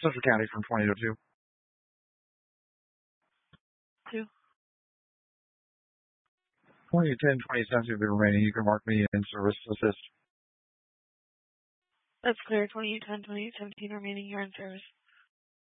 Central County from 2002. 2. 2010, 2017 the remaining. You can mark me in service assist. That's clear. 2010, 2017 remaining. You're in service.